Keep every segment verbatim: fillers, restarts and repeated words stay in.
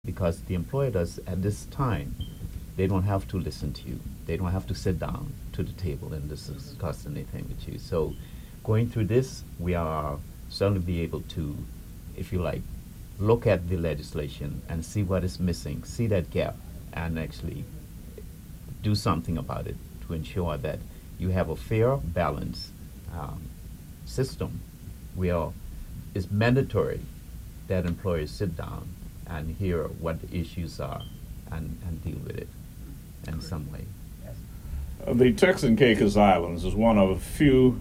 because the employer does at this time, they don't have to listen to you. They don't have to sit down to the table and discuss anything with you. So going through this, we are certainly be able to, if you like, look at the legislation and see what is missing, see that gap, and actually do something about it to ensure that you have a fair, balanced um, system where it's mandatory that employers sit down and hear what the issues are and, and deal with it in some way. Uh, The Turks and Caicos Islands is one of a few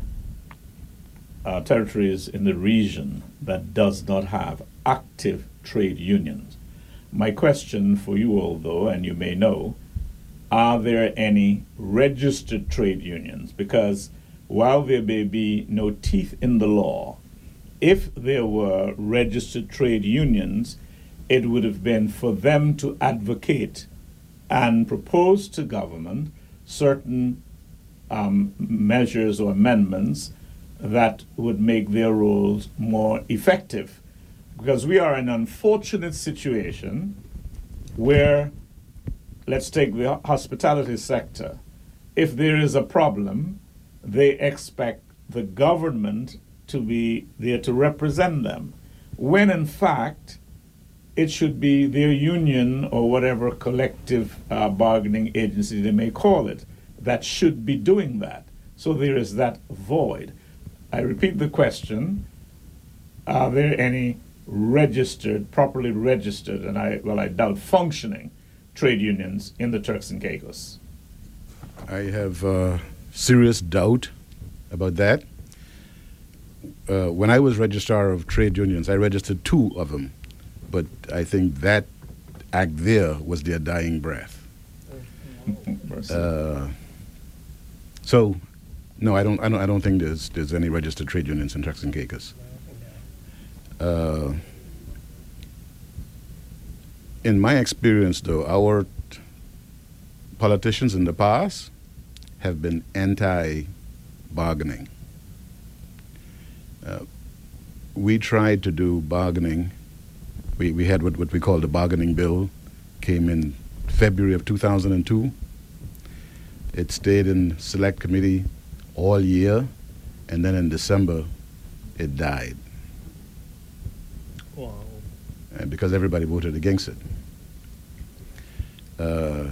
uh, territories in the region that does not have active trade unions. My question for you all, though, and you may know, are there any registered trade unions? Because while there may be no teeth in the law, if there were registered trade unions, it would have been for them to advocate and propose to government certain um, measures or amendments that would make their roles more effective. Because we are in an unfortunate situation where, let's take the hospitality sector, if there is a problem, they expect the government to be there to represent them, when in fact it should be their union or whatever collective uh, bargaining agency they may call it that should be doing that. So there is that void. I repeat the question, are there any registered, properly registered, and I, well, I doubt functioning trade unions in the Turks and Caicos? I have uh, serious doubt about that. Uh, when I was registrar of trade unions, I registered two of them, but I think that act there was their dying breath. Uh, so, no, I don't. I don't. I don't think there's there's any registered trade unions in Turks and Caicos. Uh, in my experience, though, our t- politicians in the past have been anti-bargaining. Uh, we tried to do bargaining. We, we had what, what we call the bargaining bill, came in February of two thousand two. It stayed in select committee all year, and then in December, it died. Wow. And because everybody voted against it. Uh,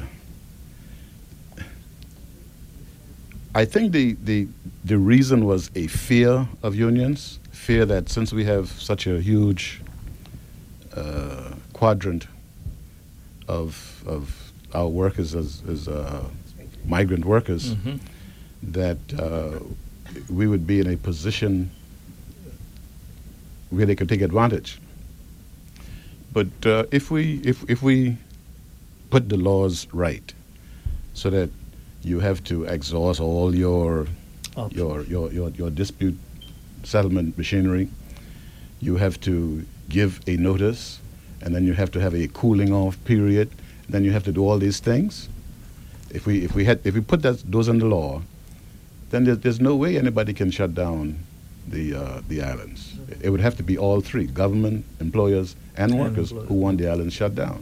I think the, the, the reason was a fear of unions, fear that since we have such a huge uh, quadrant of, of our workers as, as uh, migrant workers, Mm-hmm. that uh, we would be in a position where they could take advantage. But uh, if we if if we put the laws right, so that you have to exhaust all your Options. your, your your your dispute settlement machinery, you have to give a notice, and then you have to have a cooling off period, then you have to do all these things. If we if we had if we put that those in the law, then there's, there's no way anybody can shut down the uh, the islands. Mm-hmm. It would have to be all three: government, employers, and And workers employers. who want the islands shut down.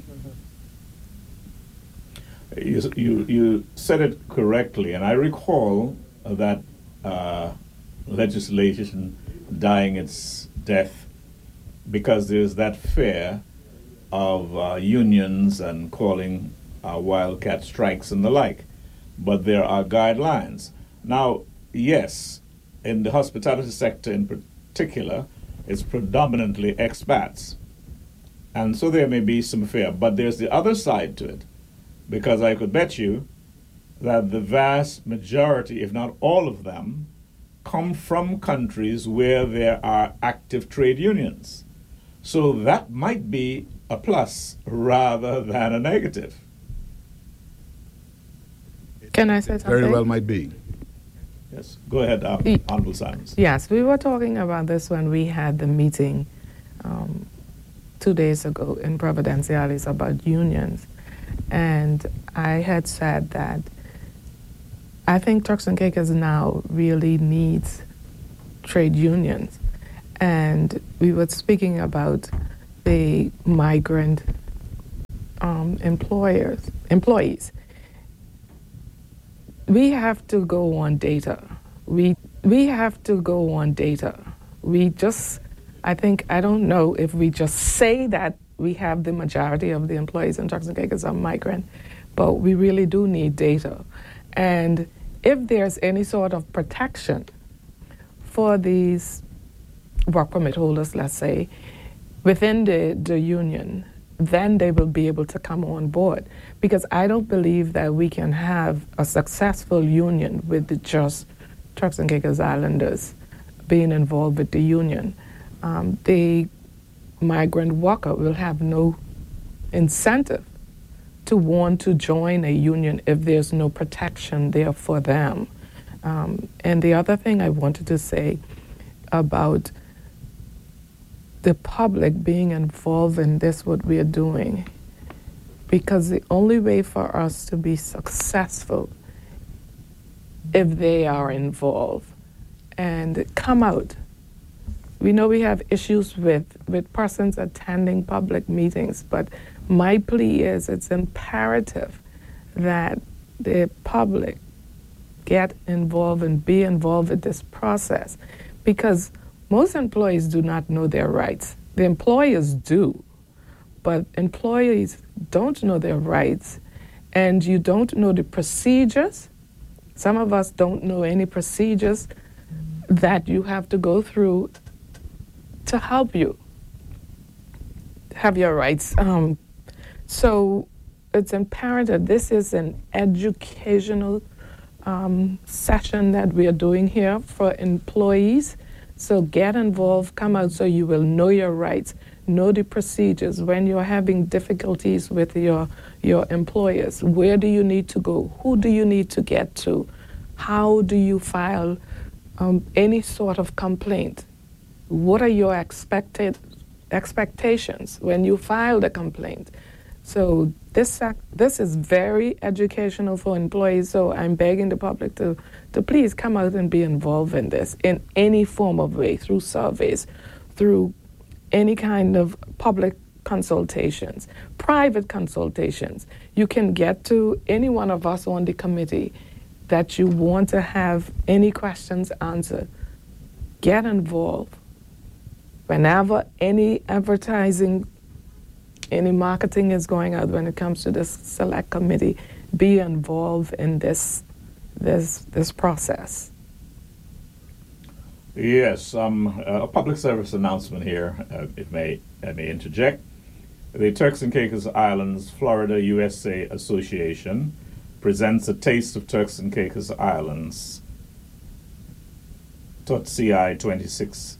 You, you, you said it correctly, and I recall that uh, legislation dying its death because there's that fear of uh, unions and calling uh, wildcat strikes and the like. But there are guidelines. Now, yes, in the hospitality sector in particular, it's predominantly expats. And so there may be some fear, but there's the other side to it. Because I could bet you that the vast majority, if not all of them, come from countries where there are active trade unions. So that might be a plus rather than a negative. Can I say It something? very well might be. Yes, go ahead, uh, Y- Honorable Simons. Yes, we were talking about this when we had the meeting um, two days ago in Providenciales about unions. And I had said that I think Turks and Caicos now really needs trade unions. And we were speaking about the migrant um, employers, employees, we have to go on data. We we have to go on data. We just, I think, I don't know if we just say that we have the majority of the employees in Turks and Caicos are migrant, but we really do need data. And if there's any sort of protection for these work permit holders, let's say, within the, the union, then they will be able to come on board. Because I don't believe that we can have a successful union with the just Turks and Caicos Islanders being involved with the union. Um, the migrant worker will have no incentive to want to join a union if there's no protection there for them. Um, and the other thing I wanted to say about the public being involved in this, what we are doing, because the only way for us to be successful if they are involved and come out. We know we have issues with, with persons attending public meetings, but my plea is it's imperative that the public get involved and be involved with this process, because most employees do not know their rights. The employers do, but employees don't know their rights, and you don't know the procedures. Some of us don't know any procedures that you have to go through to help you have your rights. Um, so it's imperative. This is an educational um, session that we are doing here for employees. So get involved, come out so you will know your rights, know the procedures. When you're having difficulties with your, your employers, where do you need to go? Who do you need to get to? How do you file um, any sort of complaint? What are your expected expectations when you file the complaint? So this this is very educational for employees. So I'm begging the public to, to please come out and be involved in this in any form of way, through surveys, through any kind of public consultations, private consultations. You can get to any one of us on the committee that you want to have any questions answered. Get involved. Whenever any advertising, any marketing is going out when it comes to this select committee, be involved in this this this process. Yes, um, a public service announcement here, uh, if may, I may interject. The Turks and Caicos Islands, Florida, U S A Association presents a Taste of Turks and Caicos Islands, T O T C I twenty-six,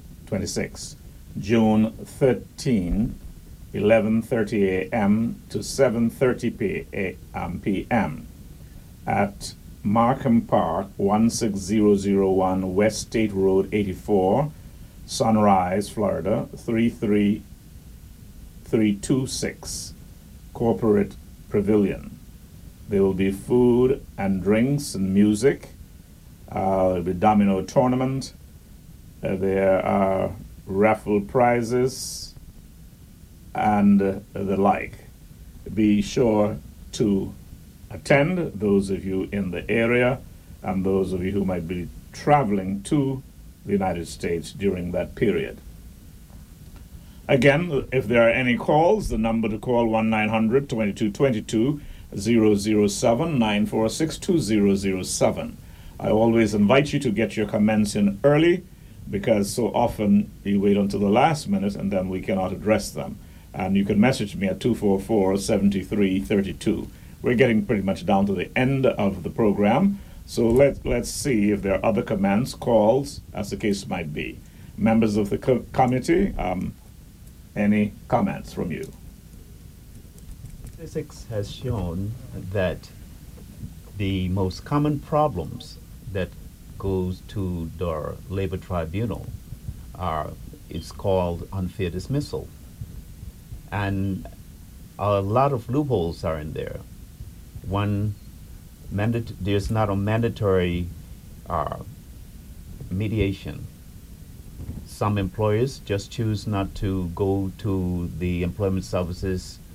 June thirteenth, eleven thirty a m to seven thirty p m at Markham Park, one six zero zero one West State Road eighty-four, Sunrise, Florida, three three three two six, Corporate Pavilion. There will be food and drinks and music. Uh, there will be domino tournament. Uh, there are raffle prizes and uh, the like. Be sure to attend, those of you in the area and those of you who might be traveling to the United States during that period. Again, if there are any calls, the number to call one nine hundred, twenty-two twenty-two, zero zero seven, nine four six, two zero zero seven. I always invite you to get your comments in early, because so often you wait until the last minute and then we cannot address them. And you can message me at two four four, seven three three two. We're getting pretty much down to the end of the program, so let, let's see if there are other comments, calls, as the case might be. Members of the co- committee, um, any comments from you? Statistics has shown that the most common problems that goes to the labor tribunal are, it's called unfair dismissal. And a lot of loopholes are in there. One, mandat- there's not a mandatory uh, mediation. Some employers just choose not to go to the employment services